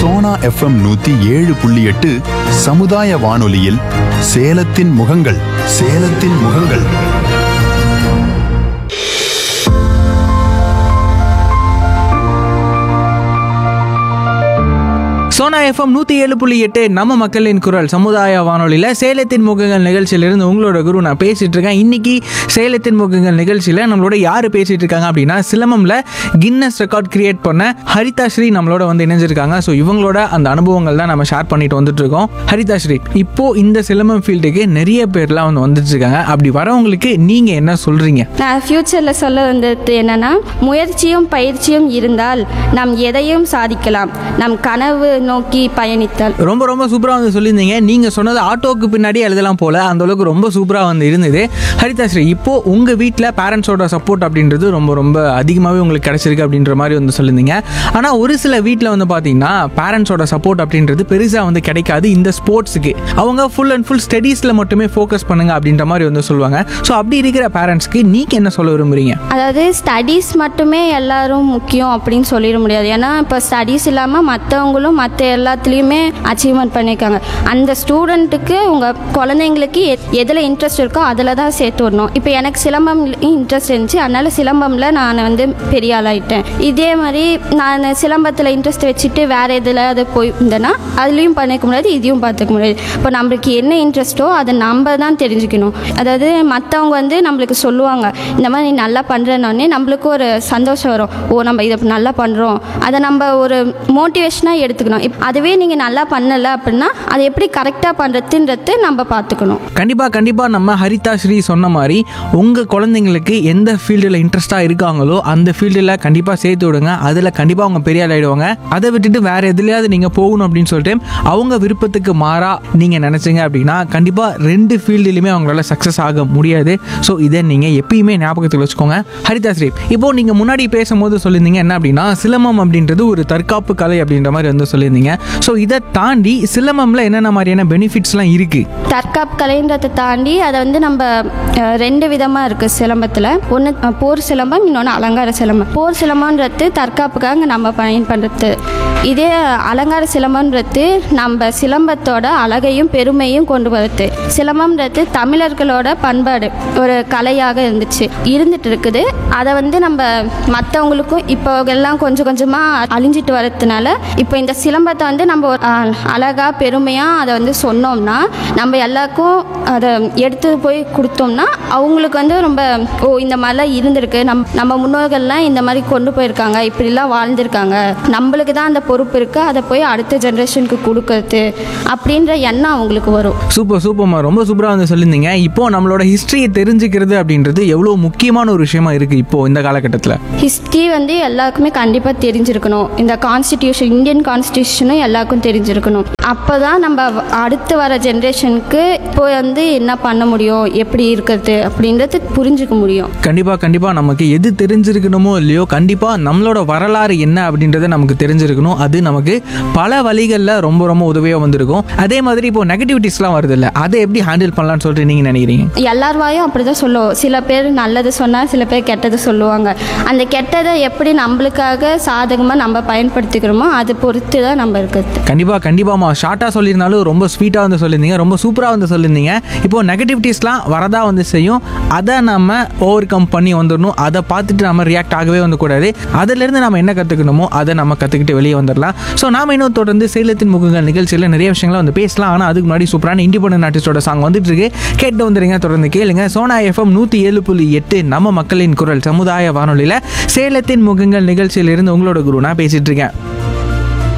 Sona FM 107.8 சமுதாய வானொலியில் சேலத்தின் முகங்கள். சேலத்தின் முகங்கள். சோனா எஃப்எம் 107.8 நம்ம மக்களின் குரல் சமுதாய வானொலியில் சேலத்தின் முகங்கள் நிகழ்ச்சியிலிருந்து உங்களோட குரு நான் பேசிட்டு இருக்கேன். இன்னைக்கு சேலத்தின் முகங்கள் நிகழ்ச்சியில் நம்மளோட யார் பேசிட்டு இருக்காங்க அப்படின்னா, சிலம்பம்ல கின்னஸ் ரெக்கார்ட் கிரியேட் பண்ண ஹரிதா ஸ்ரீ நம்மளோட வந்து இணைஞ்சிருக்காங்க. ஸோ இவங்களோட அந்த அனுபவங்கள் தான் நம்ம ஷேர் பண்ணிட்டு வந்துட்டு இருக்கோம். ஹரிதா ஸ்ரீ, இப்போ இந்த சிலம்பம் ஃபீல்டுக்கு நிறைய பேர்லாம் வந்து வந்துட்டு இருக்காங்க. அப்படி வரவங்களுக்கு நீங்க என்ன சொல்றீங்க? நான் ஃப்யூச்சரில் சொல்ல வந்தது என்னன்னா, முயற்சியும் பயிற்சியும் இருந்தால் நாம் எதையும் சாதிக்கலாம். நம் கனவு நோக்கி பயணித்தால். ரொம்ப ரொம்ப சூப்பராக வந்து சொல்லியிருந்தீங்க. நீங்கள் சொன்னது ஆட்டோவுக்கு பின்னாடி எழுதலாம் போல, அந்த அளவுக்கு ரொம்ப சூப்பராக வந்து இருந்தது. ஹரிதா ஸ்ரீ, இப்போது உங்கள் வீட்டில் பேரண்ட்ஸோட சப்போர்ட் அப்படின்றது ரொம்ப ரொம்ப அதிகமாகவே உங்களுக்கு கிடைச்சிருக்கு அப்படின்ற மாதிரி வந்து சொல்லியிருந்தீங்க. ஆனால் ஒரு சில வீட்டில் வந்து பார்த்தீங்கன்னா பேரண்ட்ஸோட சப்போர்ட் அப்படின்றது பெருசாக வந்து கிடைக்காது இந்த ஸ்போர்ட்ஸுக்கு. அவங்க ஃபுல் அண்ட் ஃபுல் ஸ்டடீஸில் மட்டுமே ஃபோக்கஸ் பண்ணுங்க அப்படின்ற மாதிரி வந்து சொல்லுவாங்க. ஸோ அப்படி இருக்கிற பேரண்ட்ஸ்க்கு நீங்கள் என்ன சொல்ல விரும்புகிறீங்க? அதாவது ஸ்டடீஸ் மட்டுமே எல்லாரும் முக்கியம் அப்படின்னு சொல்லிட முடியாது. ஏன்னா இப்போ ஸ்டடீஸ் இல்லாமல் மற்றவங்களும் மற்ற எல்லாத்துலேயுமே அச்சீவ்மெண்ட் பண்ணியிருக்காங்க. அந்த ஸ்டூடெண்ட்டுக்கு உங்கள் குழந்தைங்களுக்கு எதில் இன்ட்ரெஸ்ட் இருக்கோ அதில் தான் சேர்த்து விடணும். இப்போ எனக்கு சிலம்பம் இன்ட்ரெஸ்ட் இருந்துச்சு, அதனால் சிலம்பமில் நான் வந்து பெரிய ஆளாயிட்டேன். இதே மாதிரி நான் சிலம்பத்தில் இன்ட்ரெஸ்ட் வச்சுட்டு வேறு எதில் அது போயிருந்தேன்னா அதுலேயும் பண்ணிக்க முடியாது, இதையும் பார்த்துக்க முடியாது. இப்போ நம்மளுக்கு என்ன இன்ட்ரெஸ்ட்டோ அதை நம்ம தான் தெரிஞ்சுக்கணும். அதாவது மற்றவங்க வந்து நம்மளுக்கு சொல்லுவாங்க, இந்த மாதிரி நீ நல்லா பண்ணுறனோடனே நம்மளுக்கு ஒரு சந்தோஷம் வரும். ஓ, நம்ம இதை நல்லா பண்ணுறோம், அதை நம்ம ஒரு மோட்டிவேஷனாக எடுத்துக்கணும். அதுவே நீங்கள் நல்லா பண்ணலை அப்படின்னா அதை எப்படி கரெக்டாக பண்ணுறதுன்றது நம்ம பார்த்துக்கணும். கண்டிப்பாக நம்ம ஹரிதா ஸ்ரீ சொன்ன மாதிரி உங்கள் குழந்தைங்களுக்கு எந்த ஃபீல்டில் இன்ட்ரெஸ்ட்டாக இருக்காங்களோ அந்த ஃபீல்டில் கண்டிப்பாக சேர்த்து விடுங்க. அதில் கண்டிப்பாக அவங்க பெரிய ஆகிடுவாங்க. அதை விட்டுட்டு வேறு எதுலையாவது நீங்கள் போகணும் அப்படின்னு சொல்லிட்டு அவங்க விருப்பத்துக்கு மாறாக நீங்கள் நினச்சிங்க அப்படின்னா கண்டிப்பாக ரெண்டு ஃபீல்டுலையுமே அவங்களால சக்ஸஸ் ஆக முடியாது. ஸோ இதை நீங்கள் எப்பயுமே ஞாபகத்தில் வச்சுக்கோங்க. ஹரிதா ஸ்ரீ, இப்போது நீங்கள் முன்னாடி பேசும்போது சொல்லியிருந்தீங்க என்ன அப்படின்னா, சிலம்பம் அப்படின்றது ஒரு தற்காப்பு கலை அப்படின்ற மாதிரி வந்து சொல்லியிருந்தீங்க. ஸோ இதை தாண்டி சிலம்பம்ல என்னென்ன மாதிரியான பெனிஃபிட்ஸ்லாம் இருக்குது? தற்காப்பு கலைன்றதை தாண்டி அதை வந்து நம்ம ரெண்டு விதமாக இருக்குது சிலம்பத்தில். ஒன்று போர் சிலம்பம், இன்னொன்று அலங்கார சிலம்பம். போர் சிலம்பன்றது தற்காப்புக்காக நம்ம பயன்படுறது. இதே அலங்கார சிலம்பன்றது நம்ம சிலம்பத்தோட அழகையும் பெருமையும் கொண்டு வருது. சிலம்பம்ன்றது தமிழர்களோட பண்பாடு, ஒரு கலையாக இருந்துட்டு இருக்குது. அதை வந்து நம்ம மற்றவங்களுக்கும் இப்போ எல்லாம் கொஞ்சம் கொஞ்சமாக அழிஞ்சிட்டு வர்றதுனால இப்போ இந்த சிலம்பத்தை வந்து நம்ம அழகாக பெருமையாக அதை வந்து சொன்னோம்னா, நம்ம எல்லாருக்கும் அதை எடுத்து போய் கொடுத்தோம்னா அவங்களுக்கு வந்து ரொம்ப ஓ, இந்த மாதிரிலாம் இருந்திருக்கு, நம்ம முன்னோர்கள்லாம் இந்த மாதிரி கொண்டு போயிருக்காங்க, இப்படிலாம் வாழ்ந்திருக்காங்க, நம்மளுக்கு தான் அந்த பொறுப்பு இருக்குது, அதை போய் அடுத்த ஜென்ரேஷனுக்கு கொடுக்கறது அப்படின்ற எண்ணம் அவங்களுக்கு வரும். சூப்பர்மா, ரொம்ப சூப்பராக வந்து சொல்லியிருந்தீங்க. இப்போ நம்மளோட ஹிஸ்ட்ரியை தெரிஞ்சுக்கிறது அப்படின்றது எவ்வளோ முக்கியமான ஒரு விஷயமா இருக்குது இப்போ இந்த காலகட்டத்தில். ஹிஸ்ட்ரி வந்து எல்லாருக்குமே கண்டிப்பாக தெரிஞ்சிருக்கணும். இந்த கான்ஸ்டிடியூஷன், இந்தியன் கான்ஸ்டிடியூஷனும் எல்லாருக்கும் தெரிஞ்சிருக்கணும். அப்போ தான் நம்ம அடுத்து வர ஜென்ரேஷனுக்கு இப்போ வந்து என்ன பண்ண முடியும், எப்படி இருக்கிறது அப்படின்றது புரிஞ்சுக்க முடியும். கண்டிப்பாக நமக்கு எது தெரிஞ்சிருக்கணுமோ இல்லையோ, கண்டிப்பாக நம்மளோட வரலாறு என்ன அப்படின்றத நமக்கு தெரிஞ்சிருக்கணும். அது நமக்கு பல வழிகளில் ரொம்ப ரொம்ப உதவியாக வந்திருக்கும். அதே மாதிரி இப்போ நெகட்டிவிட்டிஸ்லாம் வருது இல்லை, அதை எப்படி ஹேண்டில் பண்ணலான்னு சொல்லிட்டு நீங்கள் நினைக்கிறீங்க? எல்லார்வாயும் அப்படி தான் சொல்லுவோம். சில பேர் நல்லது சொன்னால் சில பேர் கெட்டது சொல்லுவாங்க. அந்த கெட்டதை எப்படி நம்மளுக்காக சாதகமாக நம்ம பயன்படுத்திக்கிறோமோ அது பொறுத்து தான் நம்ம இருக்குது. கண்டிப்பாக ஷார்ட்டாக சொல்லியிருந்தாலும் ரொம்ப ஸ்வீட்டாக வந்து சொல்லியிருந்தீங்க, ரொம்ப சூப்பராக வந்து சொல்லியிருந்தீங்க. இப்போது நெகட்டிவிட்டிஸ்லாம் வரதா வந்து செய்யும், அதை நம்ம ஓவர் கம் பண்ணி வந்துடணும். அதை பார்த்துட்டு நம்ம ரியாக்ட் ஆகவே வந்துக்கூடாது. அதிலிருந்து நம்ம என்ன கற்றுக்கணுமோ அதை நம்ம கற்றுக்கிட்டு வெளியே வந்துடலாம். ஸோ நாம் இன்னும் தொடர்ந்து சேலத்தின் முகங்கள் நிகழ்ச்சியில் நிறைய விஷயங்களை வந்து பேசலாம். ஆனால் அதுக்கு முன்னாடி சூப்பரான இண்டிபெண்டன்ட் ஆர்டிஸ்டோட சாங் வந்துட்டு இருக்கு, கேட்டு வந்துடுங்க. தொடர்ந்து கேளுங்க. சோனா எஃப்எம் 107.8 நம்ம மக்களின் குரல் சமுதாய வானொலியில் சேலத்தின் முகங்கள் நிகழ்ச்சியிலிருந்து உங்களோட குரு நான் பேசிட்டு இருக்கேன்.